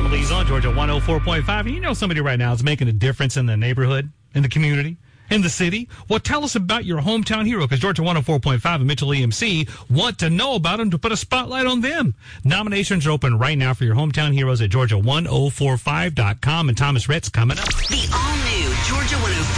families on Georgia 104.5. And you know somebody right now is making a difference in the neighborhood, in the community, in the city. Well, tell us about your hometown hero, because Georgia 104.5 and Mitchell EMC want to know about them to put a spotlight on them. Nominations are open right now for your hometown heroes at Georgia1045.com. And Thomas Rhett's coming up. The all-new Georgia 104.